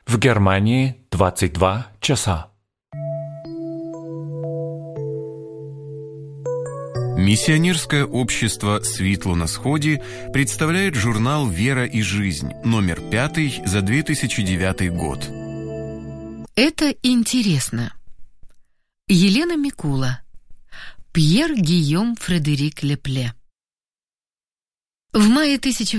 В Германии 22 часа. Миссионерское общество «Світло на Сході» представляет журнал «Вера и жизнь», номер 5 за 2009 год. Это интересно. Елена Микула. Пьер Гийом Фредерик Лепле. В мае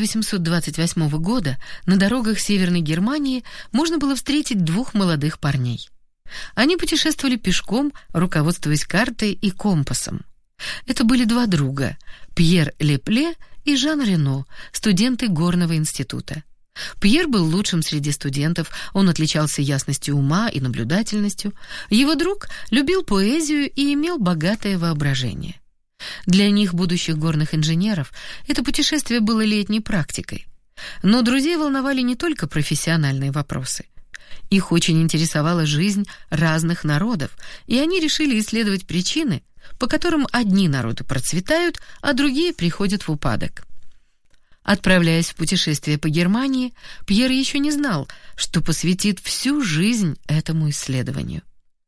1828 года на дорогах Северной Германии можно было встретить двух молодых парней. Они путешествовали пешком, руководствуясь картой и компасом. Это были два друга – Пьер Лепле и Жан Рено, студенты горного института. Пьер был лучшим среди студентов, он отличался ясностью ума и наблюдательностью. Его друг любил поэзию и имел богатое воображение. Для них, будущих горных инженеров, это путешествие было летней практикой. Но друзей волновали не только профессиональные вопросы. Их очень интересовала жизнь разных народов, и они решили исследовать причины, по которым одни народы процветают, а другие приходят в упадок. Отправляясь в путешествие по Германии, Пьер еще не знал, что посвятит всю жизнь этому исследованию.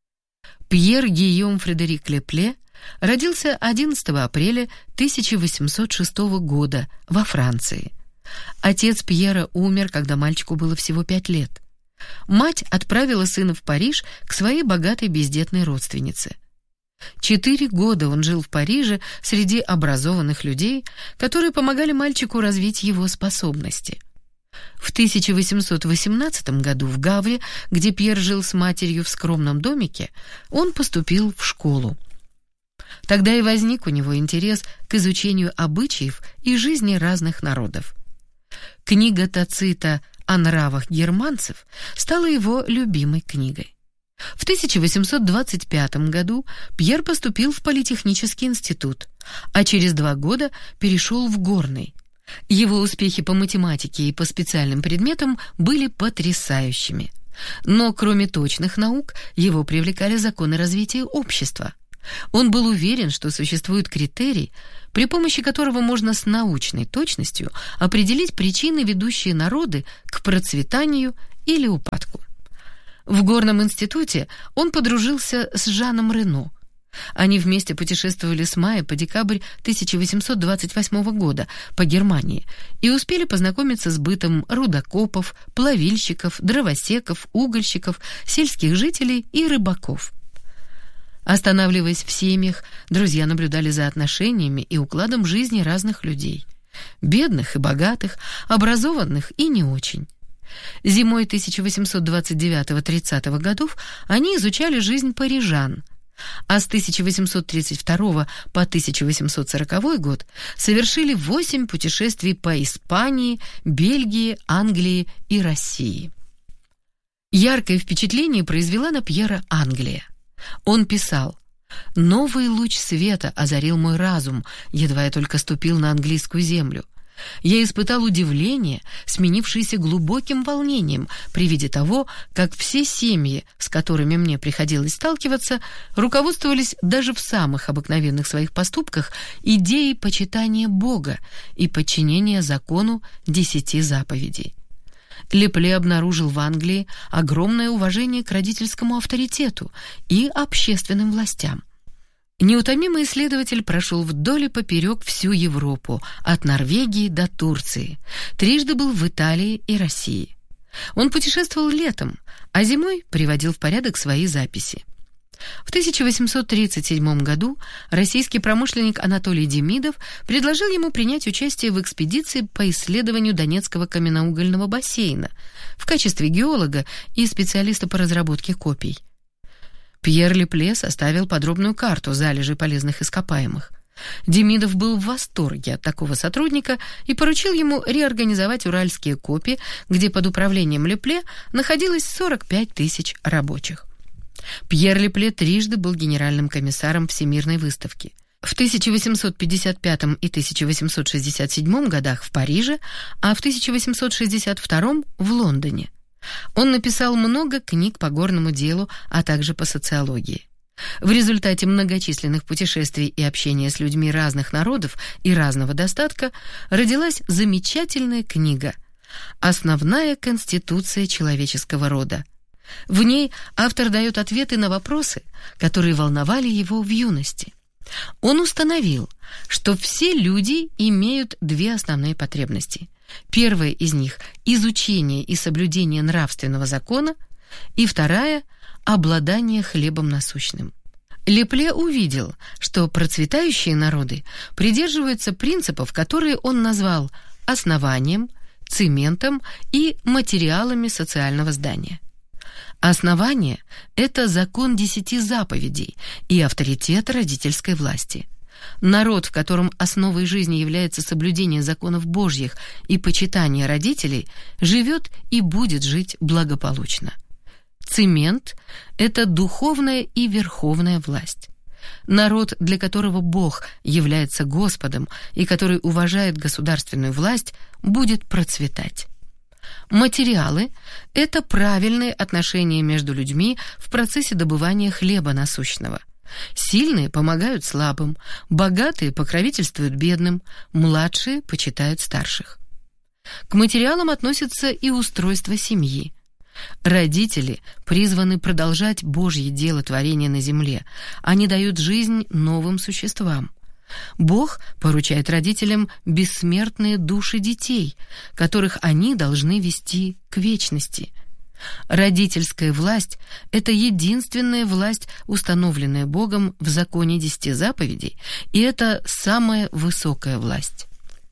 Пьер Гийом Фредерик Лепле родился 11 апреля 1806 года во Франции. Отец Пьера умер, когда мальчику было всего 5 лет. Мать отправила сына в Париж к своей богатой бездетной родственнице. 4 года он жил в Париже среди образованных людей, которые помогали мальчику развить его способности. В 1818 году в Гавре, где Пьер жил с матерью в скромном домике, он поступил в школу. Тогда и возник у него интерес к изучению обычаев и жизни разных народов. Книга Тацита о нравах германцев стала его любимой книгой. В 1825 году Пьер поступил в Политехнический институт, а через 2 года перешел в горный. Его успехи по математике и по специальным предметам были потрясающими. Но кроме точных наук, его привлекали законы развития общества. Он был уверен, что существует критерий, при помощи которого можно с научной точностью определить причины, ведущие народы к процветанию или упадку. В горном институте он подружился с Жаном Рено. Они вместе путешествовали с мая по декабрь 1828 года по Германии и успели познакомиться с бытом рудокопов, плавильщиков, дровосеков, угольщиков, сельских жителей и рыбаков. Останавливаясь в семьях, друзья наблюдали за отношениями и укладом жизни разных людей – бедных и богатых, образованных и не очень. Зимой 1829-30 годов они изучали жизнь парижан, а с 1832 по 1840 год совершили 8 путешествий по Испании, Бельгии, Англии и России. Яркое впечатление произвела на Пьера Англия. Он писал: «Новый луч света озарил мой разум, едва я только ступил на английскую землю. Я испытал удивление, сменившееся глубоким волнением при виде того, как все семьи, с которыми мне приходилось сталкиваться, руководствовались даже в самых обыкновенных своих поступках идеей почитания Бога и подчинения закону 10 заповедей». Лепле обнаружил в Англии огромное уважение к родительскому авторитету и общественным властям. Неутомимый исследователь прошел вдоль и поперек всю Европу, от Норвегии до Турции. 3 был в Италии и России. Он путешествовал летом, а зимой приводил в порядок свои записи. В 1837 году российский промышленник Анатолий Демидов предложил ему принять участие в экспедиции по исследованию Донецкого каменноугольного бассейна в качестве геолога и специалиста по разработке копий. Пьер Лепле составил подробную карту залежей полезных ископаемых. Демидов был в восторге от такого сотрудника и поручил ему реорганизовать уральские копи, где под управлением Лепле находилось 45 тысяч рабочих. Пьер Лепле 3 был генеральным комиссаром Всемирной выставки. В 1855 и 1867 годах в Париже, а в 1862 в Лондоне. Он написал много книг по горному делу, а также по социологии. В результате многочисленных путешествий и общения с людьми разных народов и разного достатка родилась замечательная книга «Основная конституция человеческого рода». В ней автор дает ответы на вопросы, которые волновали его в юности. Он установил, что все люди имеют две основные потребности. Первая из них – изучение и соблюдение нравственного закона, и вторая – обладание хлебом насущным. Лепле увидел, что процветающие народы придерживаются принципов, которые он назвал основанием, цементом и материалами социального здания. Основание – это закон 10 заповедей и авторитет родительской власти. Народ, в котором основой жизни является соблюдение законов Божьих и почитание родителей, живет и будет жить благополучно. Цемент – это духовная и верховная власть. Народ, для которого Бог является Господом и который уважает государственную власть, будет процветать. Материалы – это правильные отношения между людьми в процессе добывания хлеба насущного. Сильные помогают слабым, богатые покровительствуют бедным, младшие почитают старших. К материалам относится и устройство семьи. Родители призваны продолжать Божье дело творения на земле. Они дают жизнь новым существам. Бог поручает родителям бессмертные души детей, которых они должны вести к вечности. Родительская власть – это единственная власть, установленная Богом в законе 10 заповедей, и это самая высокая власть.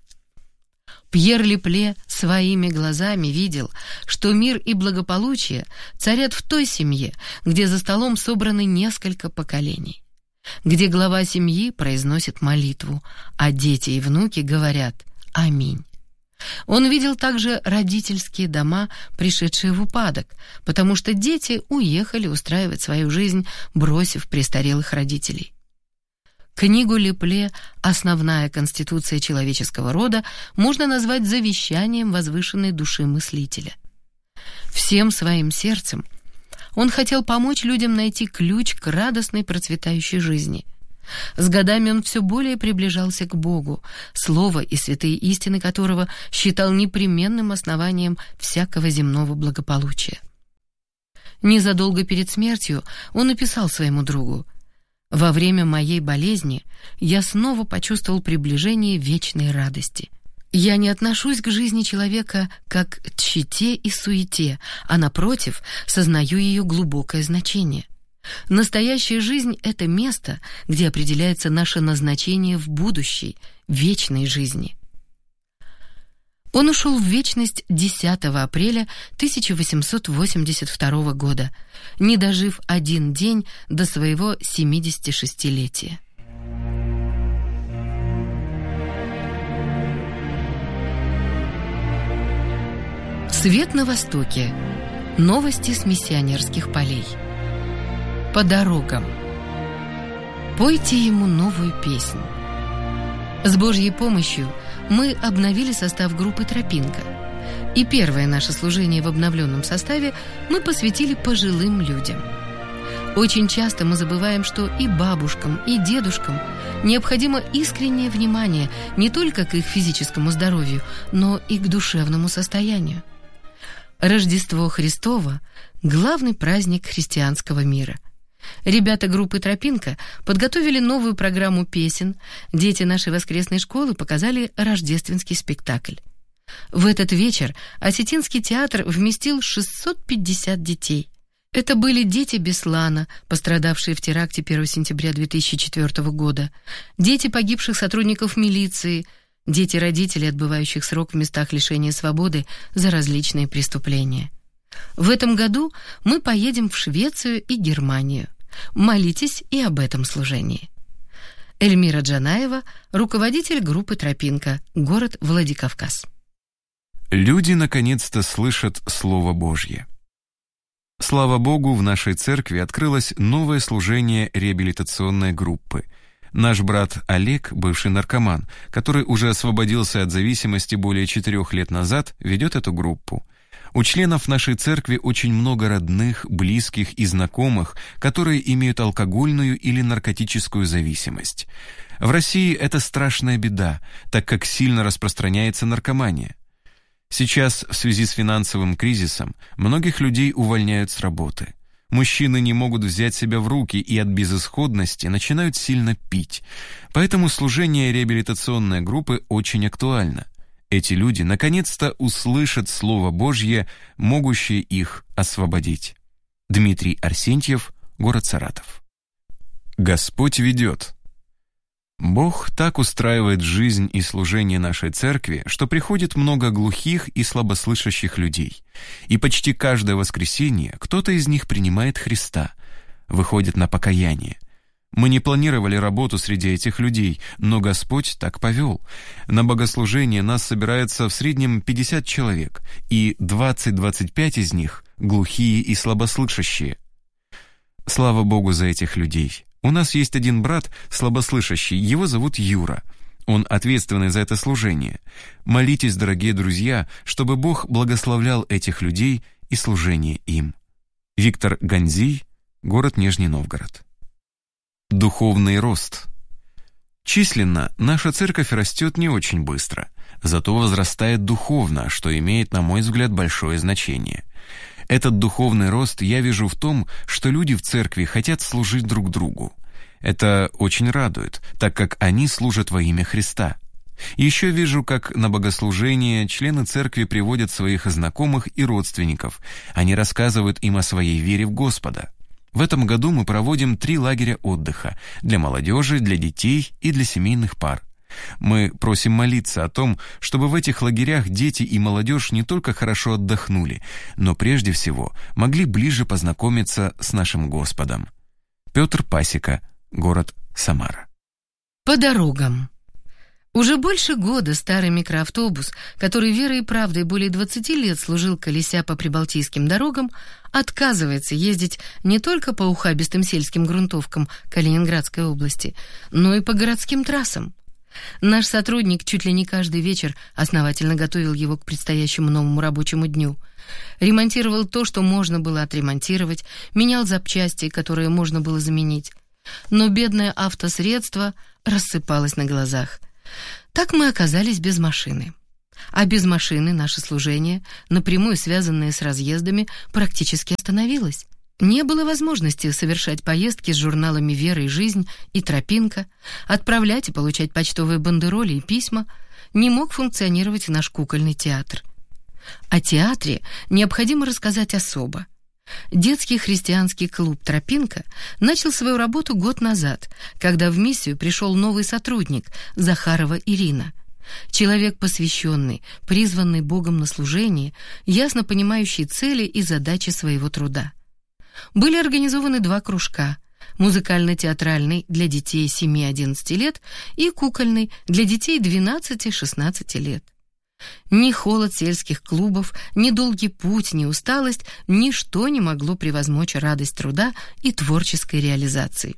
Пьер Лепле своими глазами видел, что мир и благополучие царят в той семье, где за столом собраны несколько поколений, где глава семьи произносит молитву, а дети и внуки говорят «Аминь». Он видел также родительские дома, пришедшие в упадок, потому что дети уехали устраивать свою жизнь, бросив престарелых родителей. Книгу Лепле «Основная конституция человеческого рода» можно назвать завещанием возвышенной души мыслителя. Всем своим сердцем он хотел помочь людям найти ключ к радостной процветающей жизни. С годами он все более приближался к Богу, слово и святые истины которого считал непременным основанием всякого земного благополучия. Незадолго перед смертью он написал своему другу: «Во время моей болезни я снова почувствовал приближение вечной радости. Я не отношусь к жизни человека как к тщете и суете, а, напротив, сознаю ее глубокое значение. Настоящая жизнь — это место, где определяется наше назначение в будущей, вечной жизни». Он ушел в вечность 10 апреля 1882 года, не дожив один день до своего 76-летия. Свет на востоке. Новости с миссионерских полей. По дорогам. Пойте ему новую песнь. С Божьей помощью мы обновили состав группы «Тропинка». И первое наше служение в обновленном составе мы посвятили пожилым людям. Очень часто мы забываем, что и бабушкам, и дедушкам необходимо искреннее внимание не только к их физическому здоровью, но и к душевному состоянию. Рождество Христово – главный праздник христианского мира. Ребята группы «Тропинка» подготовили новую программу песен, дети нашей воскресной школы показали рождественский спектакль. В этот вечер Осетинский театр вместил 650 детей. Это были дети Беслана, пострадавшие в теракте 1 сентября 2004 года, дети погибших сотрудников милиции, дети родителей, отбывающих срок в местах лишения свободы за различные преступления. В этом году мы поедем в Швецию и Германию. Молитесь и об этом служении. Эльмира Джанаева, руководитель группы «Тропинка», город Владикавказ. Люди наконец-то слышат Слово Божье. Слава Богу, в нашей церкви открылось новое служение реабилитационной группы. Наш брат Олег, бывший наркоман, который уже освободился от зависимости более 4 лет назад, ведет эту группу. У членов нашей церкви очень много родных, близких и знакомых, которые имеют алкогольную или наркотическую зависимость. В России это страшная беда, так как сильно распространяется наркомания. Сейчас в связи с финансовым кризисом многих людей увольняют с работы. Мужчины не могут взять себя в руки и от безысходности начинают сильно пить. Поэтому служение реабилитационной группы очень актуально. Эти люди наконец-то услышат Слово Божье, могущее их освободить. Дмитрий Арсентьев, город Саратов. Господь ведет. Бог так устраивает жизнь и служение нашей церкви, что приходит много глухих и слабослышащих людей. И почти каждое воскресенье кто-то из них принимает Христа, выходит на покаяние. Мы не планировали работу среди этих людей, но Господь так повел. На богослужение нас собирается в среднем 50 человек, и 20-25 из них глухие и слабослышащие. Слава Богу за этих людей. У нас есть один брат, слабослышащий, его зовут Юра. Он ответственный за это служение. Молитесь, дорогие друзья, чтобы Бог благословлял этих людей и служение им. Виктор Ганзий, город Нижний Новгород. Духовный рост. Численно наша церковь растет не очень быстро, зато возрастает духовно, что имеет, на мой взгляд, большое значение. Этот духовный рост я вижу в том, что люди в церкви хотят служить друг другу. Это очень радует, так как они служат во имя Христа. Еще вижу, как на богослужение члены церкви приводят своих знакомых и родственников. Они рассказывают им о своей вере в Господа. В этом году мы проводим 3 лагеря отдыха для молодежи, для детей и для семейных пар. Мы просим молиться о том, чтобы в этих лагерях дети и молодежь не только хорошо отдохнули, но прежде всего могли ближе познакомиться с нашим Господом. Петр Пасека, город Самара. По дорогам. Уже больше года старый микроавтобус, который верой и правдой более 20 лет служил колеся по прибалтийским дорогам, отказывается ездить не только по ухабистым сельским грунтовкам Калининградской области, но и по городским трассам. Наш сотрудник чуть ли не каждый вечер основательно готовил его к предстоящему новому рабочему дню. Ремонтировал то, что можно было отремонтировать, менял запчасти, которые можно было заменить. Но бедное автосредство рассыпалось на глазах. Так мы оказались без машины. А без машины наше служение, напрямую связанное с разъездами, практически остановилось. Не было возможности совершать поездки с журналами «Вера и жизнь» и «Тропинка», отправлять и получать почтовые бандероли и письма. Не мог функционировать наш кукольный театр. О театре необходимо рассказать особо. Детский христианский клуб «Тропинка» начал свою работу год назад, когда в миссию пришел новый сотрудник, Захарова Ирина. Человек посвященный, призванный Богом на служение, ясно понимающий цели и задачи своего труда. Были организованы 2 кружка: музыкально-театральный для детей 7-11 лет и кукольный для детей 12-16 лет. Ни холод сельских клубов, ни долгий путь, ни усталость — ничто не могло превозмочь радость труда и творческой реализации.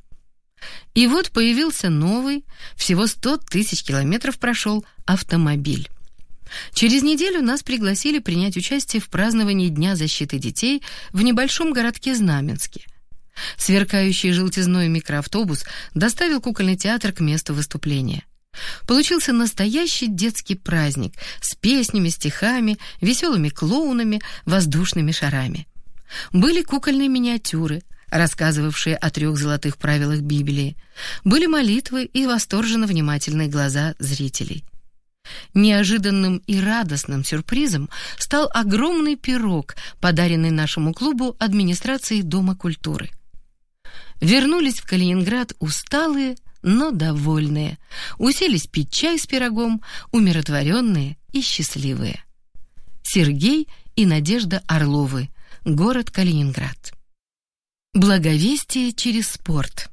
И вот появился новый, всего 100 тысяч километров прошел, автомобиль. Через неделю нас пригласили принять участие в праздновании Дня защиты детей в небольшом городке Знаменске. Сверкающий желтизной микроавтобус доставил кукольный театр к месту выступления. Получился настоящий детский праздник с песнями, стихами, веселыми клоунами, воздушными шарами. Были кукольные миниатюры, рассказывавшие о 3 золотых правилах Библии. Были молитвы и восторженно внимательные глаза зрителей. Неожиданным и радостным сюрпризом стал огромный пирог, подаренный нашему клубу администрацией Дома культуры. Вернулись в Калининград усталые, но довольные, уселись пить чай с пирогом, умиротворенные и счастливые. Сергей и Надежда Орловы, город Калининград. Благовестие через спорт.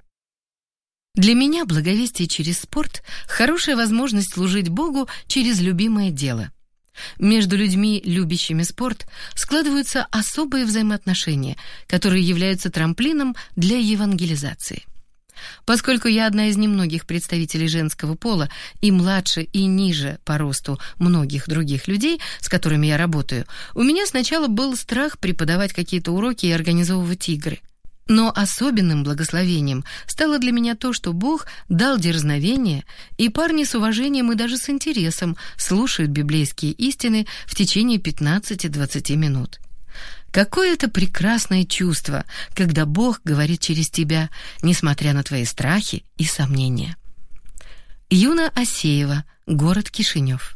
Для меня благовестие через спорт – хорошая возможность служить Богу через любимое дело. Между людьми, любящими спорт, складываются особые взаимоотношения, которые являются трамплином для евангелизации. Поскольку я одна из немногих представителей женского пола и младше и ниже по росту многих других людей, с которыми я работаю, у меня сначала был страх преподавать какие-то уроки и организовывать игры. Но особенным благословением стало для меня то, что Бог дал дерзновение, и парни с уважением и даже с интересом слушают библейские истины в течение 15-20 минут. Какое это прекрасное чувство, когда Бог говорит через тебя, несмотря на твои страхи и сомнения. Юна Асеева, город Кишинев.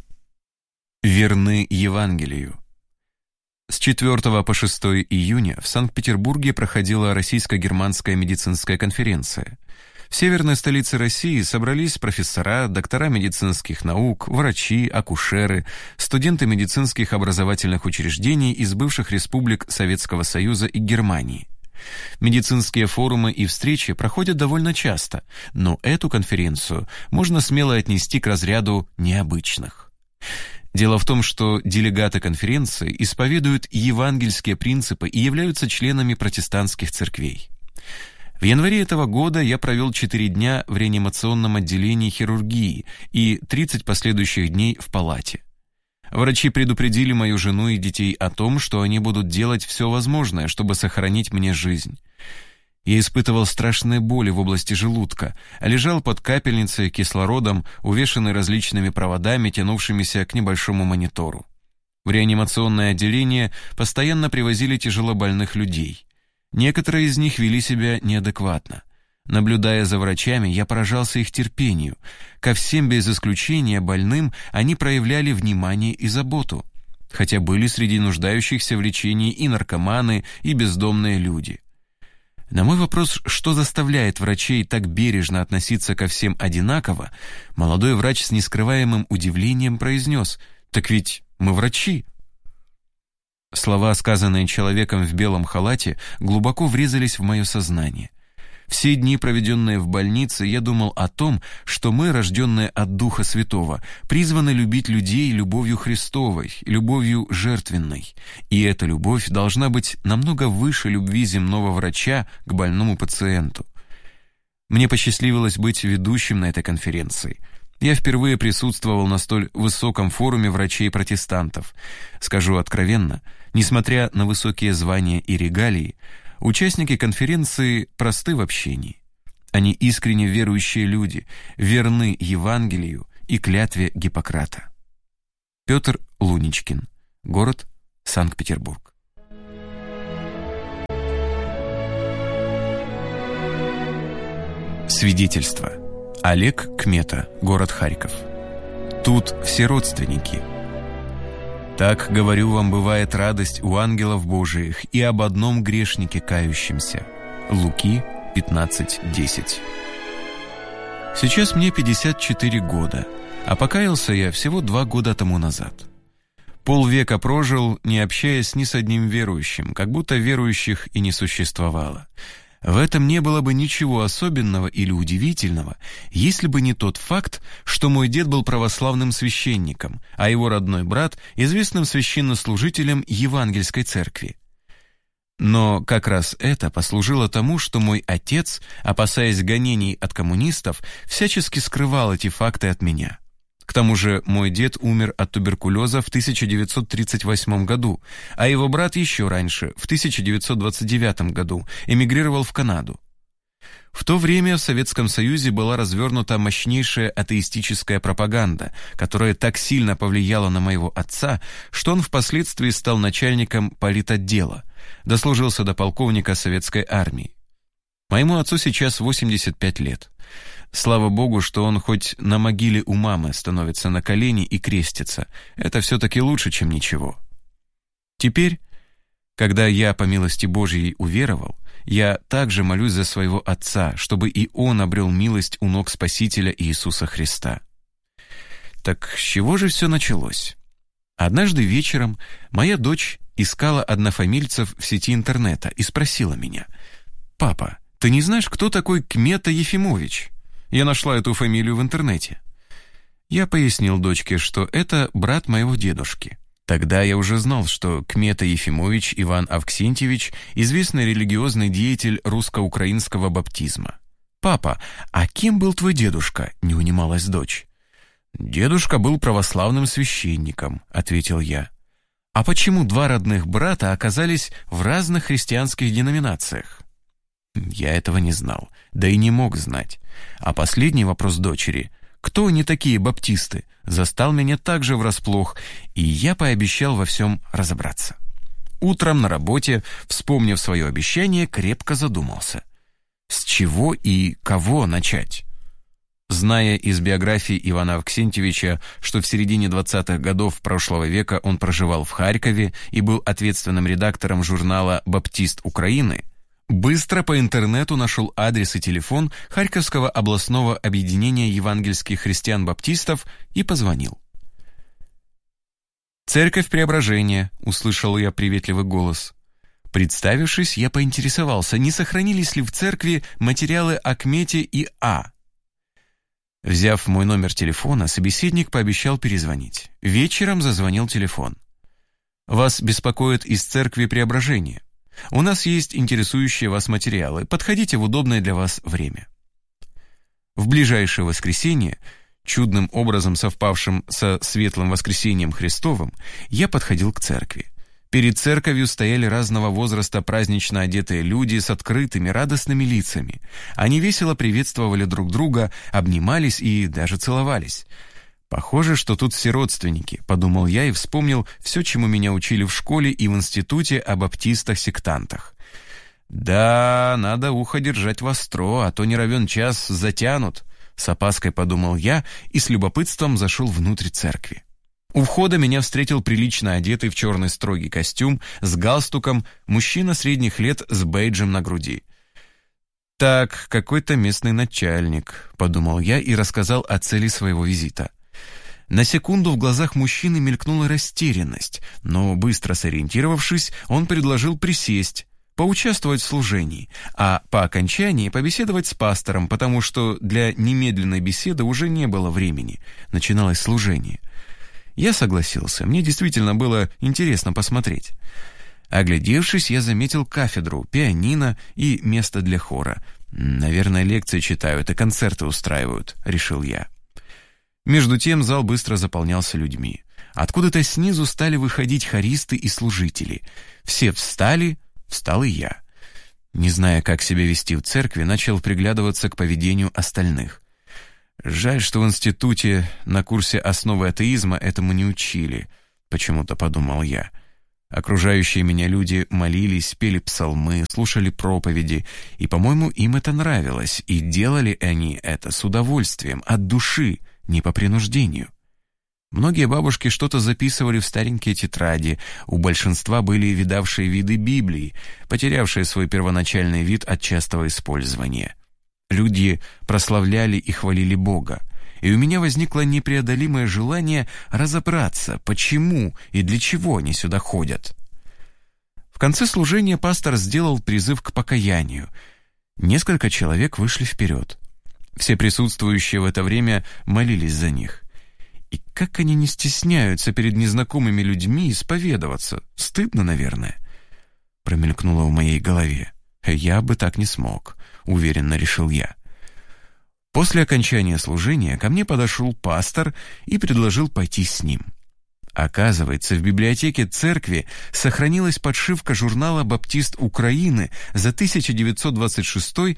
Верны Евангелию. С 4 по 6 июня в Санкт-Петербурге проходила Российско-германская медицинская конференция. В северной столице России собрались профессора, доктора медицинских наук, врачи, акушеры, студенты медицинских образовательных учреждений из бывших республик Советского Союза и Германии. Медицинские форумы и встречи проходят довольно часто, но эту конференцию можно смело отнести к разряду необычных. Дело в том, что делегаты конференции исповедуют евангельские принципы и являются членами протестантских церквей. В январе этого года я провел 4 дня в реанимационном отделении хирургии и 30 последующих дней в палате. Врачи предупредили мою жену и детей о том, что они будут делать все возможное, чтобы сохранить мне жизнь. Я испытывал страшные боли в области желудка, лежал под капельницей кислородом, увешанный различными проводами, тянувшимися к небольшому монитору. В реанимационное отделение постоянно привозили тяжелобольных людей. Некоторые из них вели себя неадекватно. Наблюдая за врачами, я поражался их терпению. Ко всем без исключения больным они проявляли внимание и заботу, хотя были среди нуждающихся в лечении и наркоманы, и бездомные люди. На мой вопрос, что заставляет врачей так бережно относиться ко всем одинаково, молодой врач с нескрываемым удивлением произнес: «Так ведь мы врачи». Слова, сказанные человеком в белом халате, глубоко врезались в мое сознание. Все дни, проведенные в больнице, я думал о том, что мы, рожденные от Духа Святого, призваны любить людей любовью Христовой, любовью жертвенной. И эта любовь должна быть намного выше любви земного врача к больному пациенту. Мне посчастливилось быть ведущим на этой конференции. Я впервые присутствовал на столь высоком форуме врачей-протестантов. Скажу откровенно, несмотря на высокие звания и регалии, участники конференции просты в общении. Они искренне верующие люди, верны Евангелию и клятве Гиппократа. Петр Луничкин, город Санкт-Петербург. Свидетельство. Олег Кмета, город Харьков. Тут все родственники. Так, говорю вам, бывает радость у ангелов Божиих и об одном грешнике кающемся. Луки 15:10. Сейчас мне 54 года, а покаялся я всего 2 года тому назад. Полвека прожил, не общаясь ни с одним верующим, как будто верующих и не существовало. В этом не было бы ничего особенного или удивительного, если бы не тот факт, что мой дед был православным священником, а его родной брат – известным священнослужителем Евангельской церкви. Но как раз это послужило тому, что мой отец, опасаясь гонений от коммунистов, всячески скрывал эти факты от меня. К тому же мой дед умер от туберкулеза в 1938 году, а его брат еще раньше, в 1929 году, эмигрировал в Канаду. В то время в Советском Союзе была развернута мощнейшая атеистическая пропаганда, которая так сильно повлияла на моего отца, что он впоследствии стал начальником политотдела, дослужился до полковника советской армии. Моему отцу сейчас 85 лет. Слава Богу, что он хоть на могиле у мамы становится на колени и крестится. Это все-таки лучше, чем ничего. Теперь, когда я, по милости Божьей, уверовал, я также молюсь за своего отца, чтобы и он обрел милость у ног Спасителя Иисуса Христа. Так с чего же все началось? Однажды вечером моя дочь искала однофамильцев в сети интернета и спросила меня: «Папа, ты не знаешь, кто такой Кмета Ефимович? Я нашла эту фамилию в интернете». Я пояснил дочке, что это брат моего дедушки. Тогда я уже знал, что Кмета Ефимович Иван Авксентьевич – известный религиозный деятель русско-украинского баптизма. «Папа, а кем был твой дедушка?» – не унималась дочь. «Дедушка был православным священником», – ответил я. «А почему 2 родных брата оказались в разных христианских деноминациях?» Я этого не знал, да и не мог знать. А последний вопрос дочери «Кто они такие баптисты?» застал меня также врасплох, и я пообещал во всем разобраться. Утром на работе, вспомнив свое обещание, крепко задумался. С чего и кого начать? Зная из биографии Ивана Авксентьевича, что в середине 20-х годов прошлого века он проживал в Харькове и был ответственным редактором журнала «Баптист Украины», быстро по интернету нашел адрес и телефон Харьковского областного объединения евангельских христиан-баптистов и позвонил. «Церковь Преображения», — услышал я приветливый голос. Представившись, я поинтересовался, не сохранились ли в церкви материалы о Кмете и А. Взяв мой номер телефона, собеседник пообещал перезвонить. Вечером зазвонил телефон. «Вас беспокоит из церкви Преображения. У нас есть интересующие вас материалы. Подходите в удобное для вас время». В ближайшее воскресенье, чудным образом совпавшим со Светлым Воскресением Христовым, я подходил к церкви. Перед церковью стояли разного возраста празднично одетые люди с открытыми, радостными лицами. Они весело приветствовали друг друга, обнимались и даже целовались. «Похоже, что тут все родственники», — подумал я и вспомнил все, чему меня учили в школе и в институте о баптистах-сектантах. «Да, надо ухо держать востро, а то не равен час затянут», — с опаской подумал я и с любопытством зашел внутрь церкви. У входа меня встретил прилично одетый в черный строгий костюм с галстуком мужчина средних лет с бейджем на груди. «Так, какой-то местный начальник», — подумал я и рассказал о цели своего визита. На секунду в глазах мужчины мелькнула растерянность, но, быстро сориентировавшись, он предложил присесть, поучаствовать в служении, а по окончании побеседовать с пастором, потому что для немедленной беседы уже не было времени, начиналось служение. Я согласился, мне действительно было интересно посмотреть. Оглядевшись, я заметил кафедру, пианино и место для хора. «Наверное, лекции читают и концерты устраивают», — решил я. Между тем зал быстро заполнялся людьми. Откуда-то снизу стали выходить хористы и служители. Все встали, встал и я. Не зная, как себя вести в церкви, начал приглядываться к поведению остальных. Жаль, что в институте на курсе «Основы атеизма» этому не учили, почему-то подумал я. Окружающие меня люди молились, пели псалмы, слушали проповеди, и, по-моему, им это нравилось, и делали они это с удовольствием, от души, не по принуждению. Многие бабушки что-то записывали в старенькие тетради, у большинства были видавшие виды Библии, потерявшие свой первоначальный вид от частого использования. Люди прославляли и хвалили Бога, и у меня возникло непреодолимое желание разобраться, почему и для чего они сюда ходят. В конце служения пастор сделал призыв к покаянию. Несколько человек вышли вперед. Все присутствующие в это время молились за них. И как они не стесняются перед незнакомыми людьми исповедоваться? Стыдно, наверное. Промелькнуло в моей голове. Я бы так не смог, уверенно решил я. После окончания служения ко мне подошел пастор и предложил пойти с ним. Оказывается, в библиотеке церкви сохранилась подшивка журнала «Баптист Украины» за 1926-27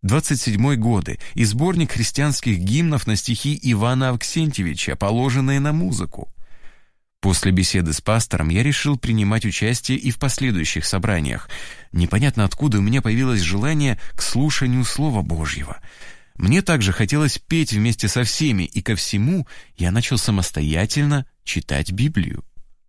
годы и сборник христианских гимнов на стихи Ивана Авксентьевича, положенные на музыку. После беседы с пастором я решил принимать участие и в последующих собраниях. Непонятно откуда у меня появилось желание к слушанию Слова Божьего. Мне также хотелось петь вместе со всеми, и ко всему я начал самостоятельно читать Библию.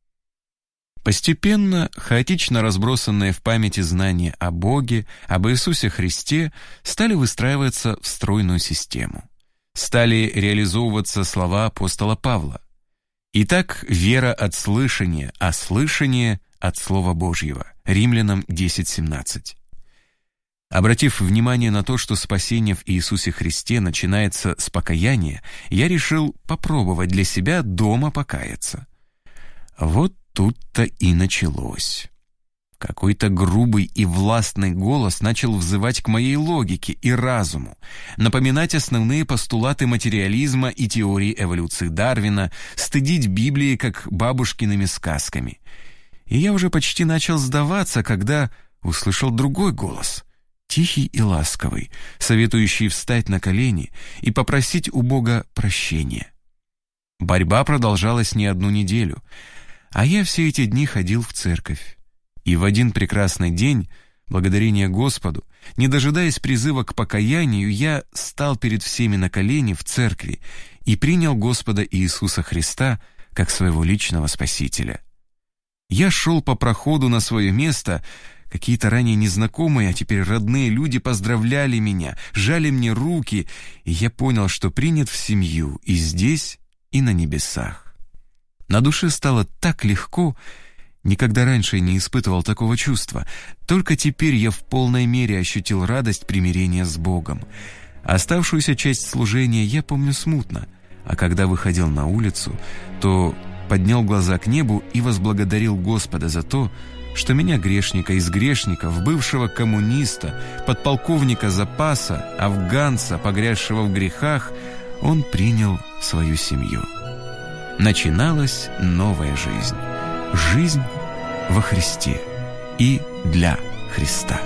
Постепенно хаотично разбросанные в памяти знания о Боге, об Иисусе Христе стали выстраиваться в стройную систему. Стали реализовываться слова апостола Павла. Итак, вера от слышания, а слышание от Слова Божьего. Римлянам 10:17. Обратив внимание на то, что спасение в Иисусе Христе начинается с покаяния, я решил попробовать для себя дома покаяться. Вот тут-то и началось. Какой-то грубый и властный голос начал взывать к моей логике и разуму, напоминать основные постулаты материализма и теории эволюции Дарвина, стыдить Библии как бабушкиными сказками. И я уже почти начал сдаваться, когда услышал другой голос, тихий и ласковый, советующий встать на колени и попросить у Бога прощения. Борьба продолжалась не одну неделю, а я все эти дни ходил в церковь. И в один прекрасный день, благодарение Господу, не дожидаясь призыва к покаянию, я стал перед всеми на колени в церкви и принял Господа Иисуса Христа как своего личного Спасителя. Я шел по проходу на свое место, какие-то ранее незнакомые, а теперь родные люди поздравляли меня, жали мне руки, и я понял, что принят в семью и здесь, и на небесах. На душе стало так легко, никогда раньше не испытывал такого чувства. Только теперь я в полной мере ощутил радость примирения с Богом. Оставшуюся часть служения я помню смутно, а когда выходил на улицу, то поднял глаза к небу и возблагодарил Господа за то, что меня, грешника из грешников, бывшего коммуниста, подполковника запаса, афганца, погрязшего в грехах, Он принял в свою семью. Начиналась новая жизнь. Жизнь во Христе и для Христа.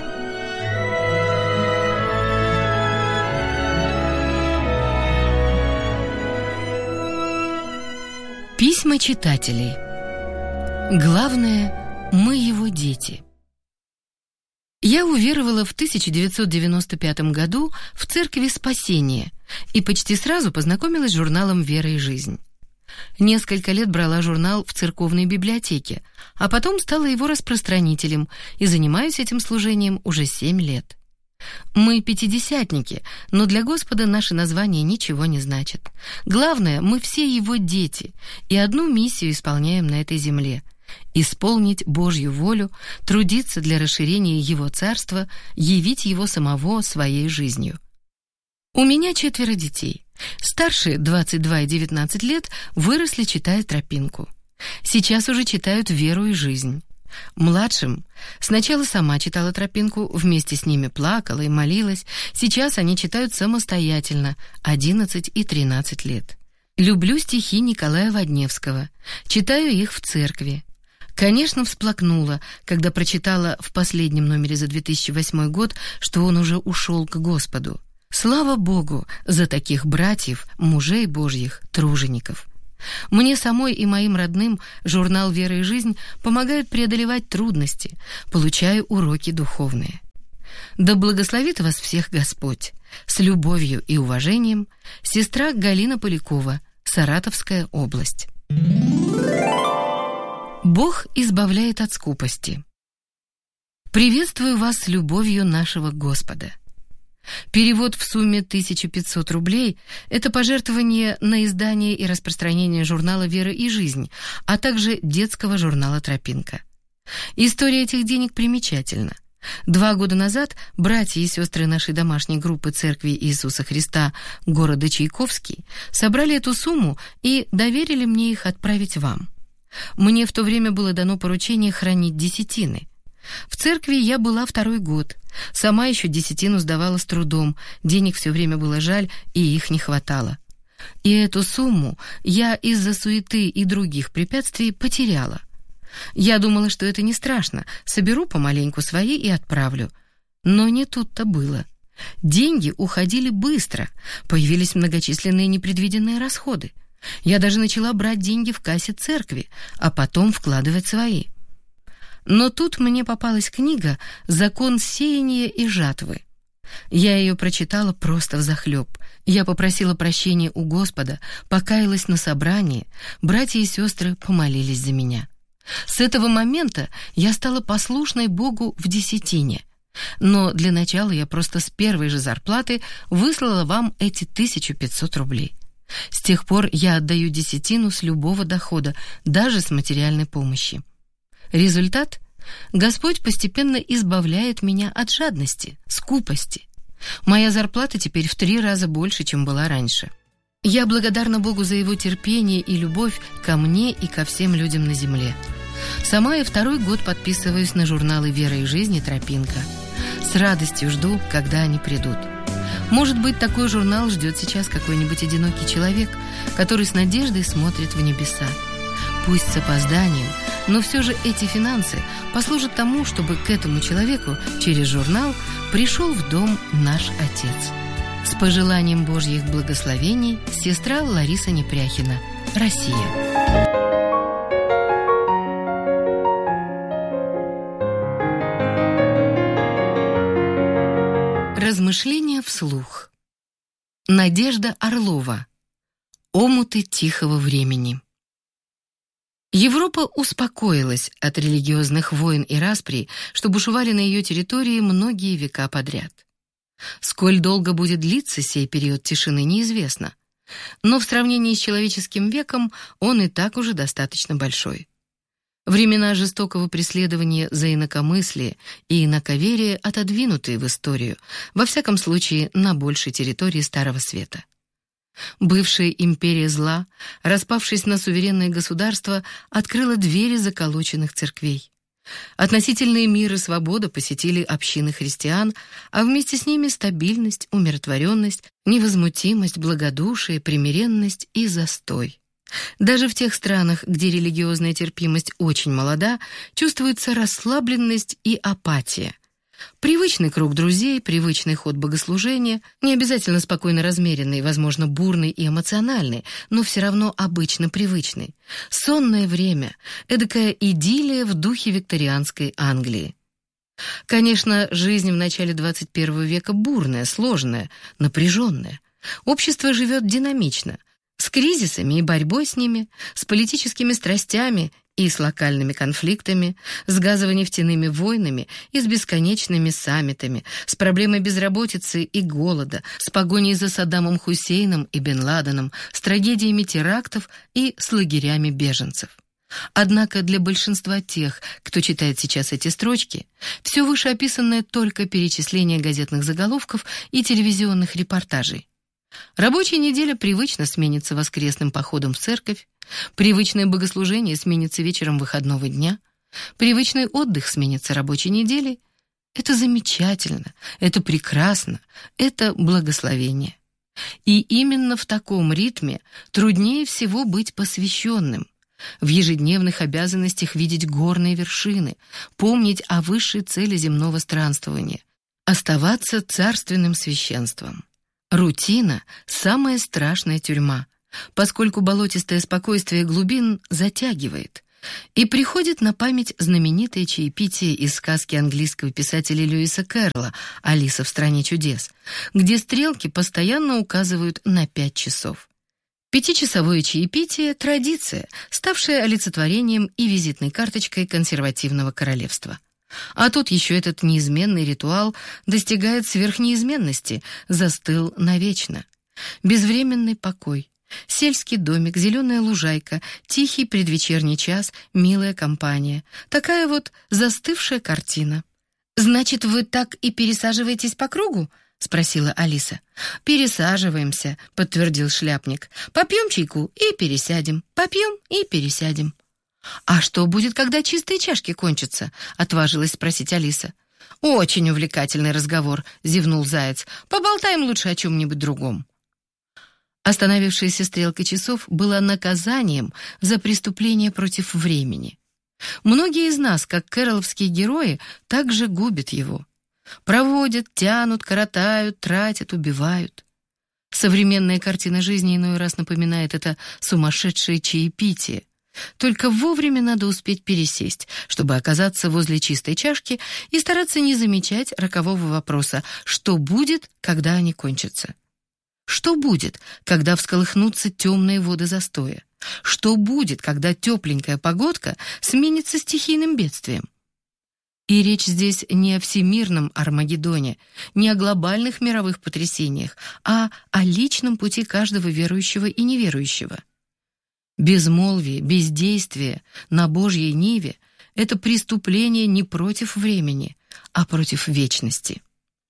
Письма читателей. Главное, мы его дети. Я уверовала в 1995 году в Церкви Спасения и почти сразу познакомилась с журналом «Вера и жизнь». Несколько лет брала журнал в церковной библиотеке, а потом стала его распространителем и занимаюсь этим служением уже 7 лет. Мы пятидесятники, но для Господа наше название ничего не значит. Главное, мы все Его дети, и одну миссию исполняем на этой земле — исполнить Божью волю, трудиться для расширения Его Царства, явить Его самого своей жизнью. У меня 4 детей. Старшие, 22 и 19 лет, выросли, читая «Тропинку». Сейчас уже читают «Веру и жизнь». Младшим сначала сама читала «Тропинку», вместе с ними плакала и молилась. Сейчас они читают самостоятельно, 11 и 13 лет. Люблю стихи Николая Водневского, читаю их в церкви. Конечно, всплакнула, когда прочитала в последнем номере за 2008 год, что он уже ушел к Господу. Слава Богу за таких братьев, мужей Божьих, тружеников. Мне самой и моим родным журнал «Вера и жизнь» помогает преодолевать трудности, получаю уроки духовные. Да благословит вас всех Господь. С любовью и уважением, сестра Галина Полякова, Саратовская область. Бог избавляет от скупости. Приветствую вас с любовью нашего Господа. Перевод в сумме 1500 рублей – это пожертвование на издание и распространение журнала «Вера и жизнь», а также детского журнала «Тропинка». История этих денег примечательна. 2 года назад братья и сестры нашей домашней группы Церкви Иисуса Христа города Чайковский собрали эту сумму и доверили мне их отправить вам. Мне в то время было дано поручение хранить десятины. В церкви я была 2-й год. Сама еще десятину сдавала с трудом, денег все время было жаль, и их не хватало. И эту сумму я из-за суеты и других препятствий потеряла. Я думала, что это не страшно, соберу помаленьку свои и отправлю. Но не тут-то было. Деньги уходили быстро, появились многочисленные непредвиденные расходы. Я даже начала брать деньги в кассе церкви, а потом вкладывать свои. Но тут мне попалась книга «Закон сеяния и жатвы». Я ее прочитала просто взахлеб. Я попросила прощения у Господа, покаялась на собрании, братья и сестры помолились за меня. С этого момента я стала послушной Богу в десятине. Но для начала я просто с первой же зарплаты выслала вам эти 1500 рублей. С тех пор я отдаю десятину с любого дохода, даже с материальной помощи. Результат? Господь постепенно избавляет меня от жадности, скупости. Моя зарплата теперь в 3 раза больше, чем была раньше. Я благодарна Богу за Его терпение и любовь ко мне и ко всем людям на земле. Сама я 2-й год подписываюсь на журналы «Вера и жизнь» и «Тропинка». С радостью жду, когда они придут. Может быть, такой журнал ждет сейчас какой-нибудь одинокий человек, который с надеждой смотрит в небеса. Пусть с опозданием, Но все же эти финансы послужат тому, чтобы к этому человеку через журнал пришел в дом наш Отец. С пожеланием Божьих благословений, сестра Лариса Непряхина, Россия. Размышления вслух. Надежда Орлова. Омуты тихого времени. Европа успокоилась от религиозных войн и расприй, что бушевали на ее территории многие века подряд. Сколь долго будет длиться сей период тишины, неизвестно, но в сравнении с человеческим веком он и так уже достаточно большой. Времена жестокого преследования за инакомыслие и инаковерие отодвинуты в историю, во всяком случае на большей территории Старого Света. Бывшая империя зла, распавшись на суверенные государства, открыла двери заколоченных церквей. Относительные мир и свобода посетили общины христиан, а вместе с ними стабильность, умиротворенность, невозмутимость, благодушие, примиренность и застой. Даже в тех странах, где религиозная терпимость очень молода, чувствуется расслабленность и апатия. Привычный круг друзей, привычный ход богослужения, не обязательно спокойно размеренный, возможно, бурный и эмоциональный, но все равно обычно привычный. Сонное время, эдакая идиллия в духе викторианской Англии. Конечно, жизнь в начале 21 века бурная, сложная, напряженная. Общество живет динамично, с кризисами и борьбой с ними, с политическими страстями и с локальными конфликтами, с газово-нефтяными войнами и с бесконечными саммитами, с проблемой безработицы и голода, с погоней за Саддамом Хусейном и Бен Ладеном, с трагедиями терактов и с лагерями беженцев. Однако для большинства тех, кто читает сейчас эти строчки, все вышеописанное только перечисление газетных заголовков и телевизионных репортажей. Рабочая неделя привычно сменится воскресным походом в церковь, привычное богослужение сменится вечером выходного дня, привычный отдых сменится рабочей неделей. Это замечательно, это прекрасно, это благословение. И именно в таком ритме труднее всего быть посвященным, в ежедневных обязанностях видеть горные вершины, помнить о высшей цели земного странствования, оставаться царственным священством. Рутина – самая страшная тюрьма, поскольку болотистое спокойствие глубин затягивает. И приходит на память знаменитое чаепитие из сказки английского писателя Льюиса Кэрролла «Алиса в стране чудес», где стрелки постоянно указывают на 5 часов. Пятичасовое чаепитие – традиция, ставшая олицетворением и визитной карточкой консервативного королевства. А тут еще этот неизменный ритуал достигает сверхнеизменности, застыл навечно. Безвременный покой, сельский домик, зеленая лужайка, тихий предвечерний час, милая компания. Такая вот застывшая картина. «Значит, вы так и пересаживаетесь по кругу?» — спросила Алиса. «Пересаживаемся», — подтвердил шляпник. «Попьем чайку и пересядем, попьем и пересядем». «А что будет, когда чистые чашки кончатся?» — отважилась спросить Алиса. «Очень увлекательный разговор», — зевнул Заяц. «Поболтаем лучше о чем-нибудь другом». Остановившаяся стрелка часов была наказанием за преступление против времени. Многие из нас, как кэрролловские герои, также губят его. Проводят, тянут, коротают, тратят, убивают. Современная картина жизни иной раз напоминает это сумасшедшее чаепитие. Только вовремя надо успеть пересесть, чтобы оказаться возле чистой чашки и стараться не замечать рокового вопроса: что будет, когда они кончатся? Что будет, когда всколыхнутся темные воды застоя? Что будет, когда тепленькая погодка сменится стихийным бедствием? И речь здесь не о всемирном Армагеддоне, не о глобальных мировых потрясениях, а о личном пути каждого верующего и неверующего. Безмолвие, бездействие на Божьей ниве — это преступление не против времени, а против вечности.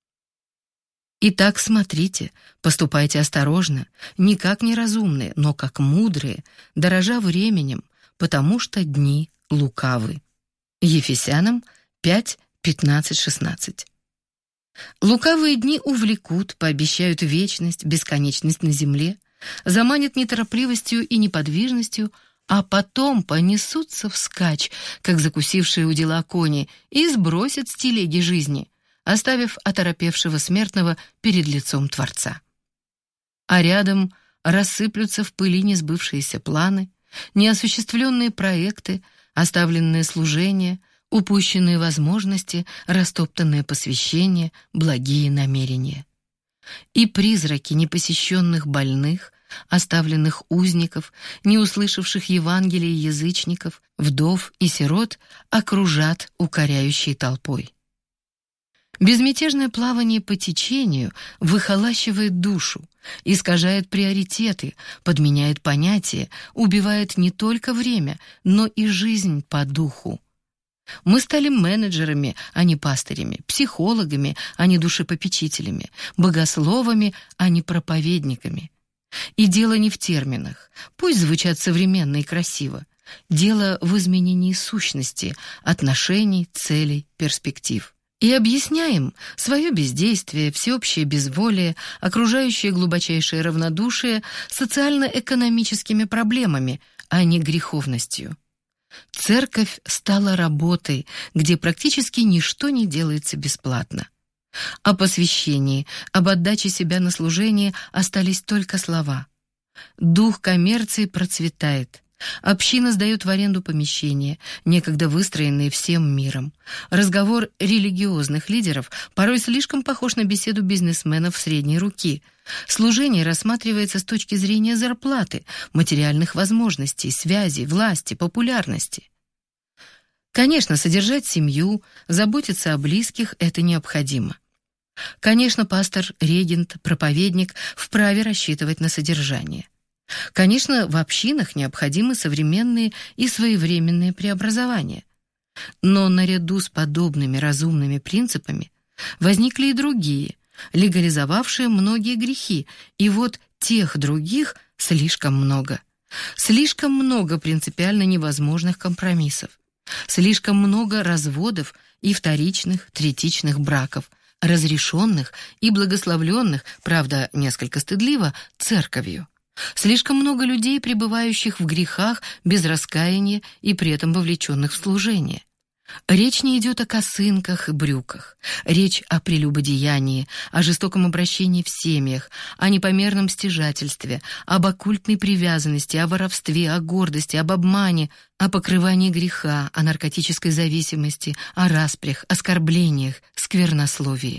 Итак, смотрите, поступайте осторожно, не как неразумные, но как мудрые, дорожа временем, потому что дни лукавы. Ефесянам 5:15-16. Лукавые дни увлекут, пообещают вечность, бесконечность на земле, заманят неторопливостью и неподвижностью, а потом понесутся вскачь, как закусившие удила кони, и сбросят с телеги жизни, оставив оторопевшего смертного перед лицом Творца. А рядом рассыплются в пыли несбывшиеся планы, неосуществленные проекты, оставленные служения, упущенные возможности, растоптанное посвящение, благие намерения. И призраки непосещенных больных, оставленных узников, не услышавших Евангелия язычников, вдов и сирот окружат укоряющей толпой. Безмятежное плавание по течению выхолащивает душу, искажает приоритеты, подменяет понятия, убивает не только время, но и жизнь по духу. Мы стали менеджерами, а не пастырями, психологами, а не душепопечителями, богословами, а не проповедниками. И дело не в терминах, пусть звучат современно и красиво. Дело в изменении сущности, отношений, целей, перспектив. И объясняем свое бездействие, всеобщее безволие, окружающее глубочайшее равнодушие социально-экономическими проблемами, а не греховностью. Церковь стала работой, где практически ничто не делается бесплатно. О посвящении, об отдаче себя на служение остались только слова. Дух коммерции процветает. Община сдает в аренду помещения, некогда выстроенные всем миром. Разговор религиозных лидеров порой слишком похож на беседу бизнесменов средней руки. Служение рассматривается с точки зрения зарплаты, материальных возможностей, связей, власти, популярности. Конечно, содержать семью, заботиться о близких – это необходимо. Конечно, пастор, регент, проповедник вправе рассчитывать на содержание. Конечно, в общинах необходимы современные и своевременные преобразования. Но наряду с подобными разумными принципами возникли и другие, легализовавшие многие грехи, и вот тех других слишком много. Слишком много принципиально невозможных компромиссов. Слишком много разводов и вторичных, третичных браков, разрешенных и благословленных, правда, несколько стыдливо, церковью. Слишком много людей, пребывающих в грехах без раскаяния и при этом вовлеченных в служение. Речь не идет о косынках и брюках. Речь о прелюбодеянии, о жестоком обращении в семьях, о непомерном стяжательстве, об оккультной привязанности, о воровстве, о гордости, об обмане, о покрывании греха, о наркотической зависимости, о распрях, оскорблениях, сквернословии.